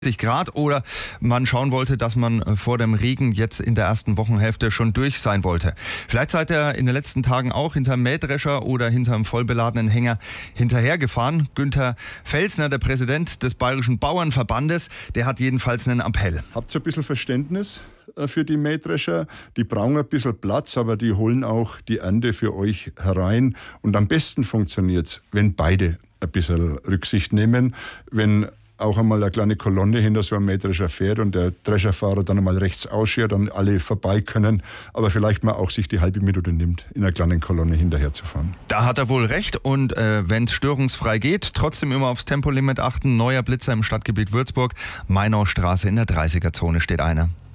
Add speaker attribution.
Speaker 1: Grad oder man schauen wollte, dass man vor dem Regen jetzt in der ersten Wochenhälfte schon durch sein wollte. Vielleicht seid ihr in den letzten Tagen auch hinterm Mähdrescher oder hinterm vollbeladenen Hänger hinterhergefahren. Günther Felsner, der Präsident des Bayerischen Bauernverbandes, der hat jedenfalls einen Appell.
Speaker 2: Habt ihr ein bisschen Verständnis für die Mähdrescher? Die brauchen ein bisschen Platz, aber die holen auch die Ernte für euch herein. Und am besten funktioniert es, wenn beide ein bisschen Rücksicht nehmen, wenn auch einmal eine kleine Kolonne hinter so einem Mähdrescher fährt und der Drescherfahrer dann einmal rechts ausschert und alle vorbei können, aber vielleicht mal auch sich die halbe Minute nimmt, in einer kleinen Kolonne hinterher zu fahren.
Speaker 1: Da hat er wohl recht und wenn es störungsfrei geht, trotzdem immer aufs Tempolimit achten. Neuer Blitzer im Stadtgebiet Würzburg, Mainaustraße in der 30er-Zone steht einer.